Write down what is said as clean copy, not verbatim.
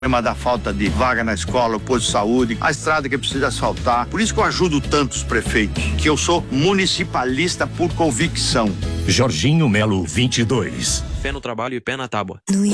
problema da falta de vaga na escola, o posto de saúde, a estrada que precisa asfaltar. Por isso que eu ajudo tanto os prefeitos, que eu sou municipalista por convicção. Jorginho Melo 22. Pé no trabalho e pé na tábua.